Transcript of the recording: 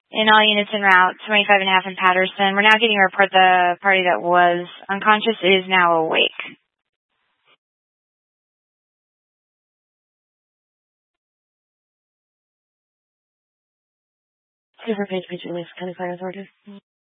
in all units en route, 25 and a half in Patterson. We're now getting a report the party that was unconscious is now awake. Super page release, County Fire Authority.